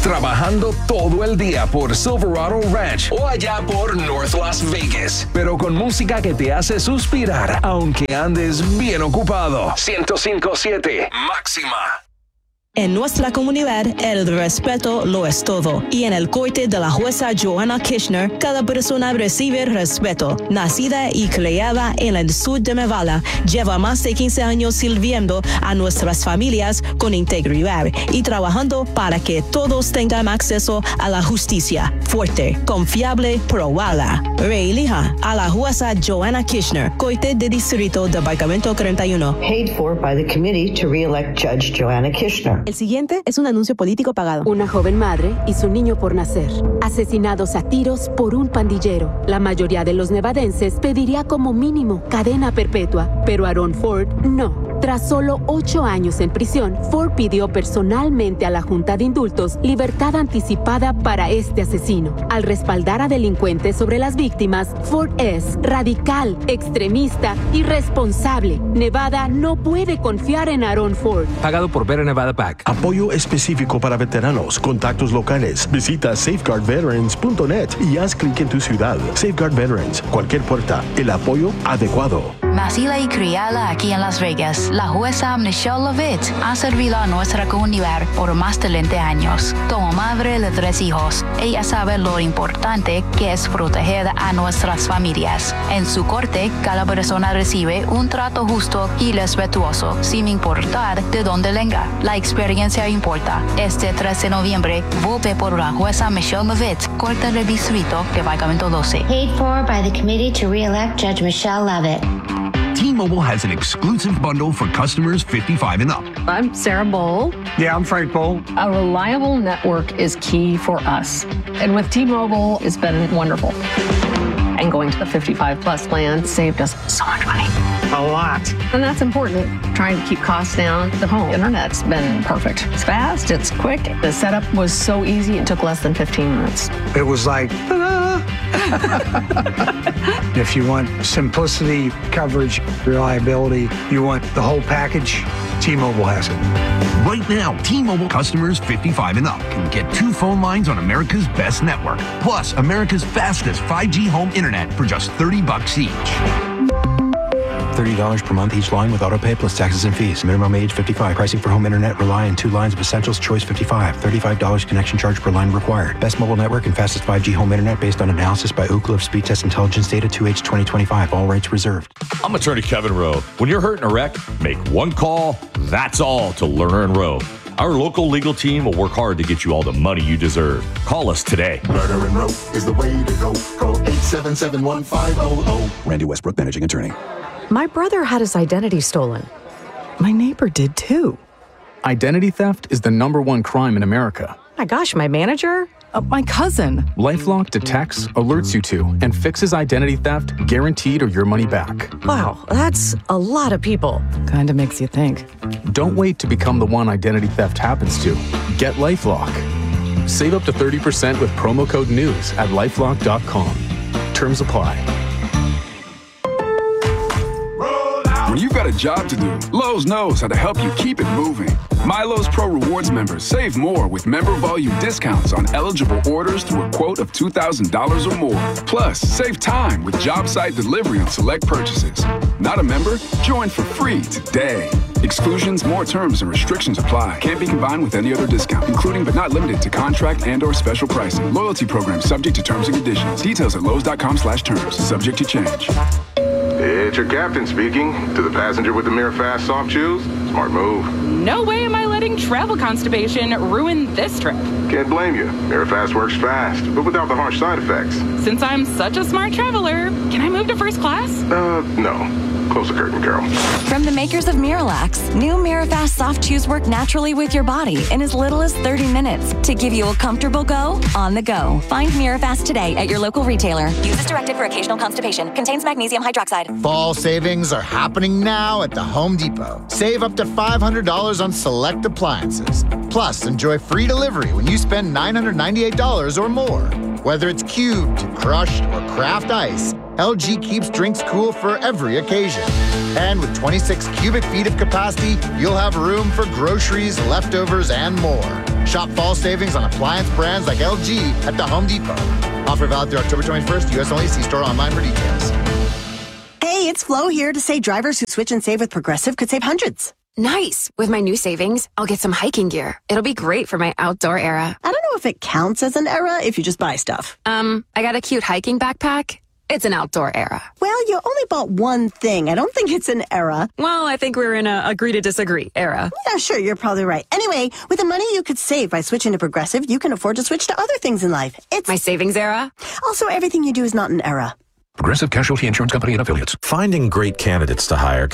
trabajando todo el día por Silverado Ranch o allá por North Las Vegas, pero con música que te hace suspirar aunque andes bien ocupado. 105.7 Máxima. En nuestra comunidad, el respeto lo es todo. Y en el corte de la jueza Joanna Kirchner, cada persona recibe respeto. Nacida y criada en el sur de Nevada, lleva más de 15 años sirviendo a nuestras familias con integridad y trabajando para que todos tengan acceso a la justicia. Fuerte, confiable, probada. Reelija a la jueza Joanna Kirchner, Corte de Distrito, Departamento 31. Paid for by the committee to re-elect Judge Joanna Kirchner. El siguiente es un anuncio político pagado. Una joven madre y su niño por nacer, asesinados a tiros por un pandillero. La mayoría de los nevadenses pediría como mínimo cadena perpetua, pero Aaron Ford no. Tras solo 8 años en prisión, Ford pidió personalmente a la Junta de Indultos libertad anticipada para este asesino. Al respaldar a delincuentes sobre las víctimas, Ford es radical, extremista y responsable. Nevada no puede confiar en Aaron Ford. Pagado por Better Nevada PAC. Apoyo específico para veteranos, contactos locales. Visita safeguardveterans.net y haz clic en tu ciudad. Safeguard Veterans, cualquier puerta, el apoyo adecuado. Nacida y criada aquí en Las Vegas, la jueza Michelle Levitt ha servido a nuestra comunidad por más de 20 años. Como madre de 3 hijos, ella sabe lo importante que es proteger a nuestras familias. En su corte, cada persona recibe un trato justo y respetuoso, sin importar de dónde venga. La experiencia importa. Este 13 de noviembre, vote por la jueza Michelle Levitt, Corte de Distrito, Departamento 12. Paid for by the committee to re-elect Judge Michelle Levitt. T-Mobile has an exclusive bundle for customers 55 and up. I'm Sarah Bowl. Yeah, I'm Frank Bowl. A reliable network is key for us. And with T-Mobile, it's been wonderful. And going to the 55 plus plan saved us so much money. A lot. And that's important. Trying to keep costs down. The home internet's been perfect. It's fast, it's quick. The setup was so easy, it took less than 15 minutes. It was like, ta-da! If you want simplicity, coverage, reliability, you want the whole package, T-Mobile has it. Right now, T-Mobile customers 55 and up can get 2 phone lines on America's best network, plus America's fastest 5G home internet for just $30 each. $30 per month each line with autopay plus taxes and fees. Minimum age 55. Pricing for home internet rely on 2 lines of Essentials Choice 55. $35 connection charge per line required. Best mobile network and fastest 5G home internet based on analysis by Ookla of Speed Test Intelligence data 2H 2025. All rates reserved. I'm attorney Kevin Rowe. When you're hurt in a wreck, make one call. That's all to Lerner & Rowe. Our local legal team will work hard to get you all the money you deserve. Call us today. Lerner & Rowe is the way to go. Call 877-1500. Randy Westbrook, managing attorney. My brother had his identity stolen. My neighbor did too. Identity theft is the #1 crime in America. My gosh, my manager? My cousin. LifeLock detects, alerts you to, and fixes identity theft, guaranteed or your money back. Wow, that's a lot of people. Kinda makes you think. Don't wait to become the one identity theft happens to. Get LifeLock. Save up to 30% with promo code NEWS at lifelock.com. Terms apply. When you've got a job to do, Lowe's knows how to help you keep it moving. MyLowe's Pro Rewards members save more with member volume discounts on eligible orders through a quote of $2,000 or more. Plus, save time with job site delivery on select purchases. Not a member? Join for free today. Exclusions, more terms, and restrictions apply. Can't be combined with any other discount, including but not limited to contract and/or special pricing. Loyalty program subject to terms and conditions. Details at lowes.com/terms. Subject to change. It's your captain speaking. To the passenger with the Mirror Fast soft shoes, smart move. No way am I letting travel constipation ruin this trip. Can't blame you. Mirror Fast works fast, but without the harsh side effects. Since I'm such a smart traveler, can I move to first class? No. Close the curtain, Carol. From the makers of Miralax, new Mirafast soft chews work naturally with your body in as little as 30 minutes to give you a comfortable go on the go. Find Mirafast today at your local retailer. Use as directed for occasional constipation. Contains magnesium hydroxide. Fall savings are happening now at the Home Depot. Save up to $500 on select appliances. Plus, enjoy free delivery when you spend $998 or more. Whether it's cubed, crushed, or craft ice, LG keeps drinks cool for every occasion. And with 26 cubic feet of capacity, you'll have room for groceries, leftovers, and more. Shop fall savings on appliance brands like LG at the Home Depot. Offer valid through October 21st. U.S. only. See store online for details. Hey, it's Flo here to say drivers who switch and save with Progressive could save hundreds. Nice. With my new savings, I'll get some hiking gear. It'll be great for my outdoor era. I don't know if it counts as an era if you just buy stuff. I got a cute hiking backpack. It's an outdoor era. Well, you only bought one thing. I don't think it's an era. Well, I think we're in a agree to disagree era. Yeah, sure, you're probably right. Anyway, with the money you could save by switching to Progressive, you can afford to switch to other things in life. It's my savings era. Also, everything you do is not an era. Progressive Casualty Insurance Company and Affiliates. Finding great candidates to hire